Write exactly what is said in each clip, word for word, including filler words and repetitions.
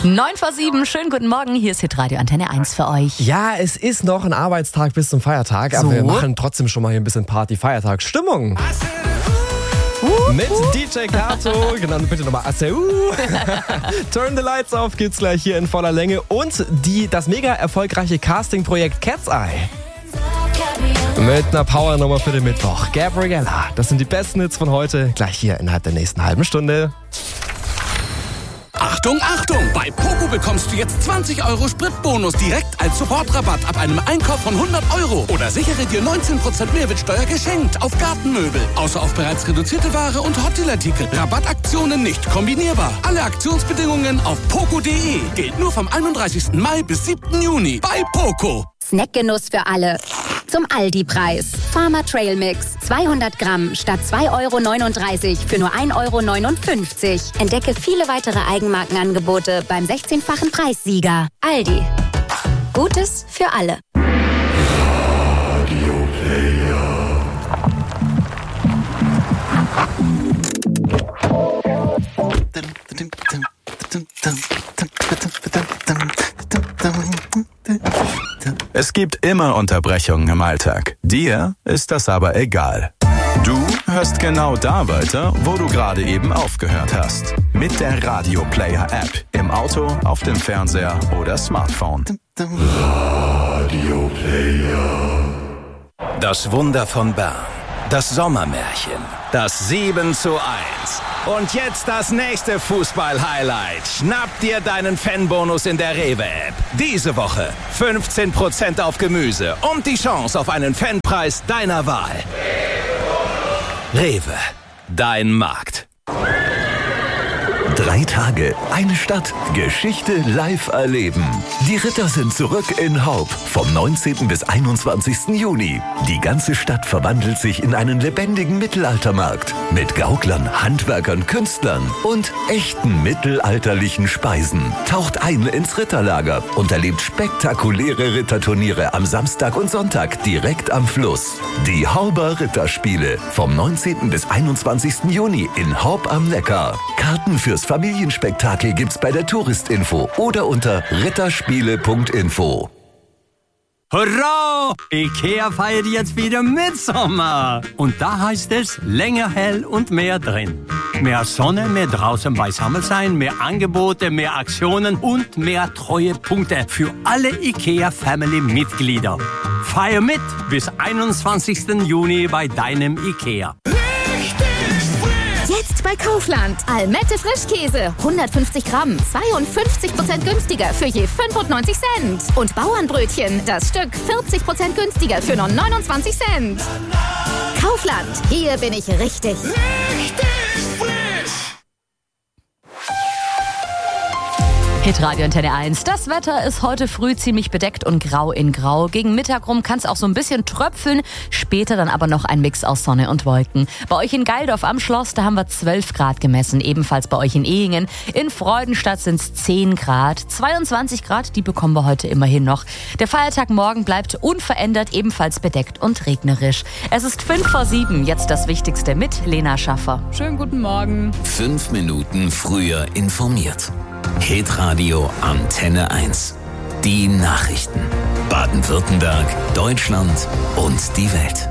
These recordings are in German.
neun vor sieben, schönen guten Morgen, hier ist Hitradio Antenne eins für euch. Ja, es ist noch ein Arbeitstag bis zum Feiertag, so. aber wir machen trotzdem schon mal hier ein bisschen Party-Feiertagsstimmung. Uh, Mit uh. D J Kato, genannt bitte nochmal Asseu. Turn the Lights Off gibt's gleich hier in voller Länge und die, das mega erfolgreiche Casting-Projekt Cat's Eye. Mit einer Powernummer für den Mittwoch. Gabriella, das sind die besten Hits von heute, gleich hier innerhalb der nächsten halben Stunde. Achtung, Achtung! Bei Poco bekommst du jetzt zwanzig Euro Spritbonus direkt als Sofortrabatt ab einem Einkauf von hundert Euro. Oder sichere dir neunzehn Prozent Mehrwertsteuer geschenkt auf Gartenmöbel. Außer auf bereits reduzierte Ware und Hotelartikel. Rabattaktionen nicht kombinierbar. Alle Aktionsbedingungen auf poco punkt de. Gilt nur vom einunddreißigsten Mai bis siebten Juni bei Poco. Snackgenuss für alle. Zum Aldi-Preis. Farmer Trail Mix. zweihundert Gramm statt zwei Euro neununddreißig für nur ein Euro neunundfünfzig. Entdecke viele weitere Eigenmarkenangebote beim sechzehnfachen Preissieger. Aldi. Gutes für alle. Radio Player. Es gibt immer Unterbrechungen im Alltag. Dir ist das aber egal. Du hörst genau da weiter, wo du gerade eben aufgehört hast. Mit der Radio Player App. Im Auto, auf dem Fernseher oder Smartphone. Radio Player. Das Wunder von Bern. Das Sommermärchen. Das sieben zu eins. Und jetzt das nächste Fußball-Highlight. Schnapp dir deinen Fanbonus in der Rewe-App. Diese Woche fünfzehn Prozent auf Gemüse und die Chance auf einen Fanpreis deiner Wahl. Rewe, dein Markt. Drei Tage, eine Stadt, Geschichte live erleben. Die Ritter sind zurück in Haupt vom neunzehnten bis einundzwanzigsten Juni. Die ganze Stadt verwandelt sich in einen lebendigen Mittelaltermarkt mit Gauklern, Handwerkern, Künstlern und echten mittelalterlichen Speisen. Taucht ein ins Ritterlager und erlebt spektakuläre Ritterturniere am Samstag und Sonntag direkt am Fluss. Die Hauber Ritterspiele vom neunzehnten bis einundzwanzigsten Juni in Haupt am Neckar. Karten fürs Familienspektakel gibt's bei der Touristinfo oder unter ritterspiele punkt info. Hurra! Ikea feiert jetzt wieder Mitsommer. Und da heißt es länger hell und mehr drin. Mehr Sonne, mehr draußen beisammen sein, mehr Angebote, mehr Aktionen und mehr Treuepunkte für alle Ikea-Family-Mitglieder. Feier mit bis einundzwanzigsten Juni bei deinem Ikea. Jetzt bei Kaufland. Almette Frischkäse. hundertfünfzig Gramm. zweiundfünfzig Prozent günstiger für je fünfundneunzig Cent. Und Bauernbrötchen. Das Stück vierzig Prozent günstiger für nur neunundzwanzig Cent. Kaufland. Hier bin ich richtig. Richtig frisch. Hitradio Antenne eins. Das Wetter ist heute früh ziemlich bedeckt und grau in grau. Gegen Mittag rum kann es auch so ein bisschen tröpfeln. Später dann aber noch ein Mix aus Sonne und Wolken. Bei euch in Geildorf am Schloss, da haben wir zwölf Grad gemessen. Ebenfalls bei euch in Ehingen. In Freudenstadt sind es zehn Grad. zweiundzwanzig Grad, die bekommen wir heute immerhin noch. Der Feiertag morgen bleibt unverändert, ebenfalls bedeckt und regnerisch. Es ist fünf vor sieben. Jetzt das Wichtigste mit Lena Schaffer. Schönen guten Morgen. Fünf Minuten früher informiert. Hitradio Antenne eins. Die Nachrichten. Baden-Württemberg, Deutschland und die Welt.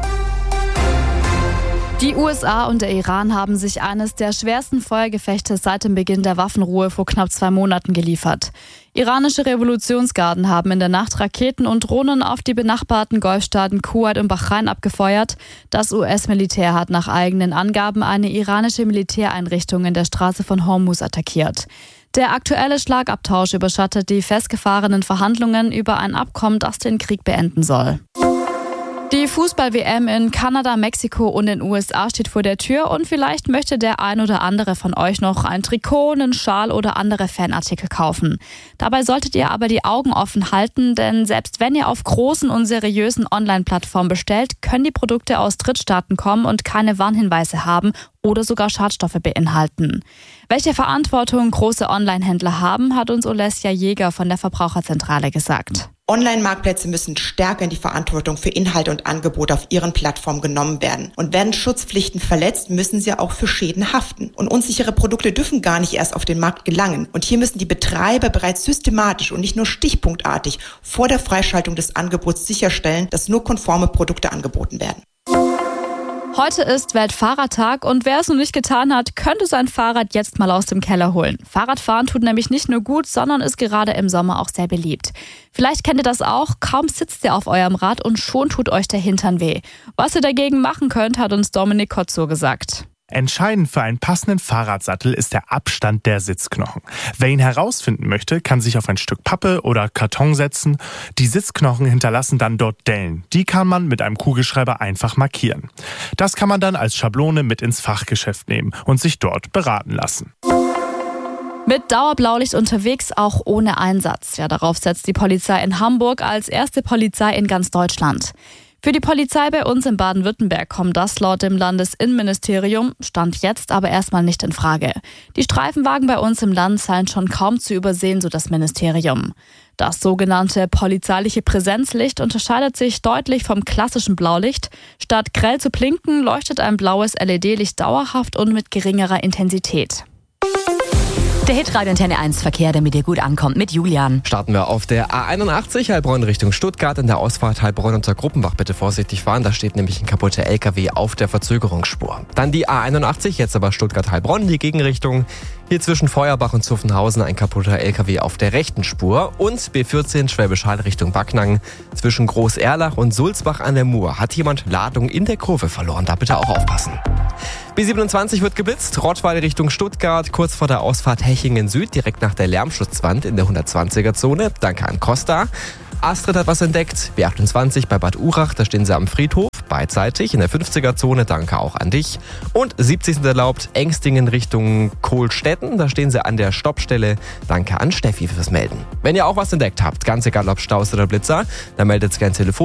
Die U S A und der Iran haben sich eines der schwersten Feuergefechte seit dem Beginn der Waffenruhe vor knapp zwei Monaten geliefert. Iranische Revolutionsgarden haben in der Nacht Raketen und Drohnen auf die benachbarten Golfstaaten Kuwait und Bahrain abgefeuert. Das U S-Militär hat nach eigenen Angaben eine iranische Militäreinrichtung in der Straße von Hormuz attackiert. Der aktuelle Schlagabtausch überschattet die festgefahrenen Verhandlungen über ein Abkommen, das den Krieg beenden soll. Die Fußball-W M in Kanada, Mexiko und den U S A steht vor der Tür und vielleicht möchte der ein oder andere von euch noch ein Trikot, einen Schal oder andere Fanartikel kaufen. Dabei solltet ihr aber die Augen offen halten, denn selbst wenn ihr auf großen und seriösen Online-Plattformen bestellt, können die Produkte aus Drittstaaten kommen und keine Warnhinweise haben oder sogar Schadstoffe beinhalten. Welche Verantwortung große Online-Händler haben, hat uns Olesja Jäger von der Verbraucherzentrale gesagt. Online-Marktplätze müssen stärker in die Verantwortung für Inhalte und Angebote auf ihren Plattformen genommen werden. Und werden Schutzpflichten verletzt, müssen sie auch für Schäden haften. Und unsichere Produkte dürfen gar nicht erst auf den Markt gelangen. Und hier müssen die Betreiber bereits systematisch und nicht nur stichpunktartig vor der Freischaltung des Angebots sicherstellen, dass nur konforme Produkte angeboten werden. Heute ist Weltfahrradtag und wer es noch nicht getan hat, könnte sein Fahrrad jetzt mal aus dem Keller holen. Fahrradfahren tut nämlich nicht nur gut, sondern ist gerade im Sommer auch sehr beliebt. Vielleicht kennt ihr das auch, kaum sitzt ihr auf eurem Rad und schon tut euch der Hintern weh. Was ihr dagegen machen könnt, hat uns Dominik Kotzo gesagt. Entscheidend für einen passenden Fahrradsattel ist der Abstand der Sitzknochen. Wer ihn herausfinden möchte, kann sich auf ein Stück Pappe oder Karton setzen. Die Sitzknochen hinterlassen dann dort Dellen. Die kann man mit einem Kugelschreiber einfach markieren. Das kann man dann als Schablone mit ins Fachgeschäft nehmen und sich dort beraten lassen. Mit Dauerblaulicht unterwegs, auch ohne Einsatz. Ja, darauf setzt die Polizei in Hamburg als erste Polizei in ganz Deutschland. Für die Polizei bei uns in Baden-Württemberg kommt das laut dem Landesinnenministerium Stand jetzt aber erstmal nicht in Frage. Die Streifenwagen bei uns im Land seien schon kaum zu übersehen, so das Ministerium. Das sogenannte polizeiliche Präsenzlicht unterscheidet sich deutlich vom klassischen Blaulicht. Statt grell zu blinken, leuchtet ein blaues L E D-Licht dauerhaft und mit geringerer Intensität. Der Hitradio Antenne eins Verkehr, der mit dir gut ankommt, mit Julian. Starten wir auf der A einundachtzig Heilbronn Richtung Stuttgart. In der Ausfahrt Heilbronn unter Gruppenbach bitte vorsichtig fahren. Da steht nämlich ein kaputter L K W auf der Verzögerungsspur. Dann die A einundachtzig, jetzt aber Stuttgart-Heilbronn, die Gegenrichtung. Hier zwischen Feuerbach und Zuffenhausen ein kaputter L K W auf der rechten Spur. Und B vierzehn Schwäbisch Hall Richtung Backnang. Zwischen Groß-Erlach und Sulzbach an der Mur hat jemand Ladung in der Kurve verloren. Da bitte auch aufpassen. B siebenundzwanzig wird geblitzt, Rottweil Richtung Stuttgart, kurz vor der Ausfahrt Hechingen Süd, direkt nach der Lärmschutzwand in der hundertzwanziger Zone. Danke an Costa. Astrid hat was entdeckt, B achtundzwanzig bei Bad Urach, da stehen sie am Friedhof, beidseitig in der fünfziger Zone, danke auch an dich. Und siebzig sind erlaubt, Engstingen Richtung Kohlstetten, da stehen sie an der Stoppstelle, danke an Steffi fürs Melden. Wenn ihr auch was entdeckt habt, ganz egal ob Staus oder Blitzer, dann meldet es gerne Telefon.